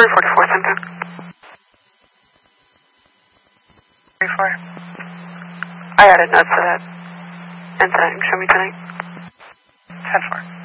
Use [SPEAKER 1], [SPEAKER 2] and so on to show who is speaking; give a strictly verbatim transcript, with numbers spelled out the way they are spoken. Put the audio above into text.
[SPEAKER 1] three forty-four, same thing. three four. I added notes to that incident. Show me tonight. ten four.